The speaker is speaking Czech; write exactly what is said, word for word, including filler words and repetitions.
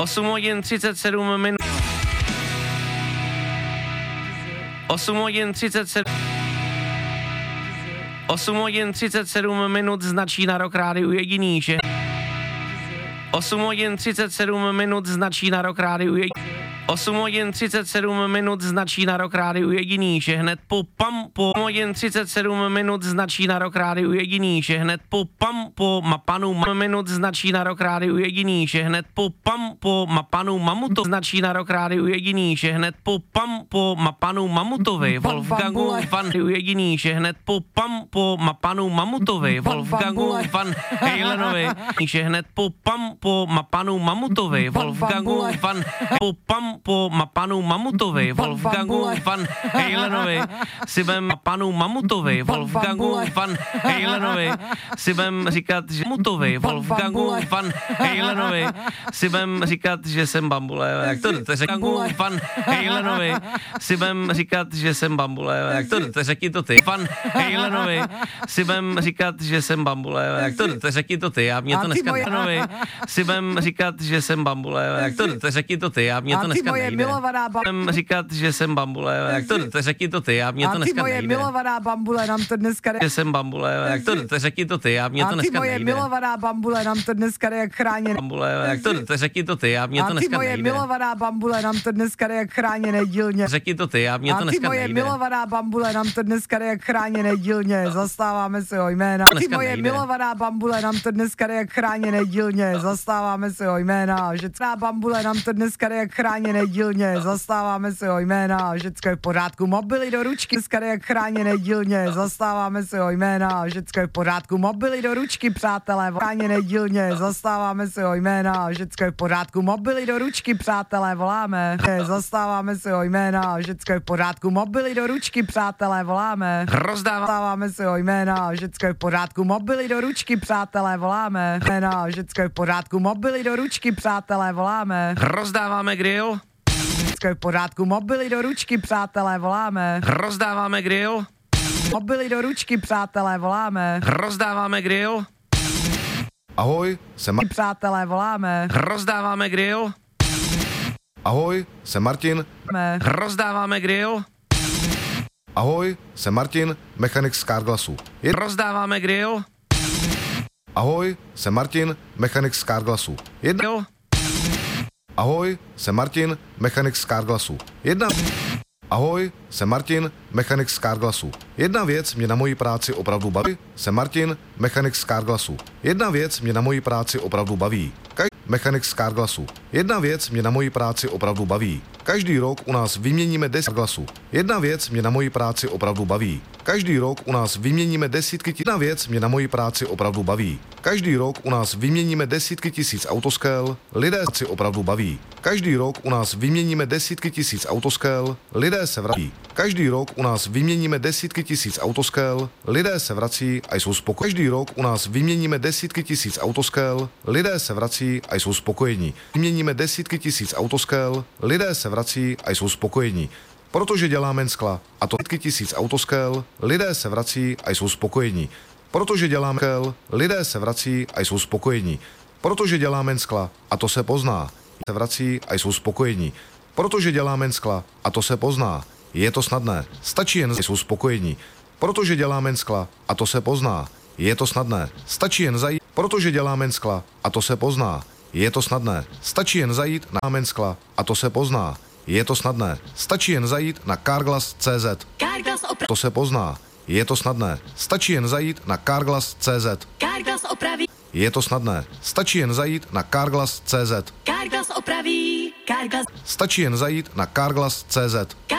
osm hodin třicet sedm minut. osm hodin třicet sedm. osm hodin třicet sedm minut značí na Rock Rádiu jediný, že? osm hodin třicet sedm minut značí na Rock Rádiu jediný. osm hodin třicet sedm minut značí na Rock Rádiu jediný, že hned po pam po hodin třicet sedm minut značí na Rock Rádiu jediný, že hned po pam po mapanu minut značí na Rock Rádiu jediný, že hned po pam po mapanu mamuto značí na Rock Rádiu jediný, že hned po pam po mapanu mamutovi Wolfgangu Van jediný, že hned po pam po mapanu mamutovi Wolfgangu Van Halenovi, že hned po pam po mapanu mamutovi Wolfgangu Van po pam po mapanu mamutovi Wolfgangu Van Halenovi si bem panu mamutovi Wolfgangu Van Halenovi si bem říkat, že mamutovi Wolfgangu Van Halenovi si bem říkat, že jsem bambule, jak to to řeknu Van Halenovi si bem říkat, že jsem bambule, jak to to řekni to ty Van Halenovi si bem říkat, že jsem bambule, jak to to řekni to ty, já mě to dneska Halenovi si bem říkat, že jsem bambule, jak to to řekni to ty, já mě to dneska moje milovaná bambule. Říkat, že jsem bambule, jak to, to řekni to ty, já mě to dneska nejde. A ty moje milovaná bambule, nám to dneska... Že jsem bambule, jak to, to řekni to ty, já mě to dneska nejde. A ty moje milovaná bambule, nám to dneska jde jak chráněné. Bambule, jak to, to řekni to ty, já mě to dneska nejde. A ty moje milovaná bambule, nám to dneska jde jak chráněné dílně. Řekni to ty, já mě to dneska nejde. A ty moje milovaná bambule, nám to dneska jde jak chráněné dílně, zastáváme se ho jména. A ty moje milovaná bambule, nám to dneska jde jak chráněné dílně, zastáváme se ho jména. Že bambule, nám to dneska jde jak chráněné dílně, zastáváme se ho jména, všecko je v pořádku, mobily do ručky, dneska jak chráněné dílně, zastáváme se ho jména, všecko je v pořádku, mobily do ručky, přátelé, chráněné dílně, zastáváme se ho jména, všecko je v pořádku, mobily do ručky, přátelé, voláme, zastáváme se ho jména, všecko je v pořádku, mobily do ručky, přátelé, voláme, rozdáváme se ho jména, všecko je v pořádku, mobily do ručky, přátelé, voláme, jména, všecko je v pořádku, mobily do ručky, přátelé, voláme, rozdáváme grill. Všechno je v pořádku, mobily do ručky, přátelé, voláme. Rozdáváme grill. Mobily do ručky, přátelé, voláme. Rozdáváme grill. Ahoj, jsem Martin. Přátelé, voláme. Rozdáváme grill. Ahoj, jsem Martin. Rozdáváme grill. Ahoj, jsem Martin, mechanik z Carglassu. Je... Rozdáváme grill. Ahoj, jsem Martin, mechanik z Carglassu. Jedna... Ahoj, jsem Martin, mechanik z Carglassu. Jedna... Ahoj, jsem Martin, mechanik z Carglassu. Jedna věc mě na mojí práci opravdu baví. Jsem Martin, mechanik z Carglassu. Jedna věc mě na mojí práci opravdu baví. Ka- mechanik z Carglassu. Jedna věc mě na mojí práci opravdu baví. Každý rok u nás vyměníme deset Carglassu. Jedna věc mě na mojí práci opravdu baví. Každý rok u nás vyměníme desítky tisíc. Jedna věc mě na mojí práci opravdu baví. Každý rok u nás vyměníme desítky tisíc autoskel. Lidé si opravdu baví. Každý rok u nás vyměníme desítky tisíc autoskel. Lidé se vrací. Každý rok u nás vyměníme desítky tisíc autoskel. Lidé se vrací a jsou spokojení. Každý rok u nás vyměníme desítky tisíc autoskel. Lidé se vrací a jsou spokojení. Vyměníme desítky tisíc autoskel. Lidé se vrací a jsou spokojení. Protože děláme skla a to desítky tisíc autoskel. Lidé se vrací a jsou spokojení. Protože děláme skel, lidé se vrací a jsou spokojení. Protože děláme skla a to se pozná. Se vrací a jsou spokojení. Protože děláme skla a to se pozná. Je to snadné. Stačí jen jsou spokojení. Protože děláme skla a to se pozná. Je to snadné. Stačí jen zajít. Protože děláme skla a to se pozná. Je to snadné. Stačí jen zajít na skla a to se pozná. Je to snadné. Stačí jen zajít na Carglass tečka cé zet. Carglass opra- To se pozná. Je to snadné. Stačí jen zajít na Carglass tečka cé zet. Carglass opraví. Je to snadné. Stačí jen zajít na Carglass tečka cé zet. Carglass opraví. Carglass. Stačí jen zajít na Carglass tečka cé zet.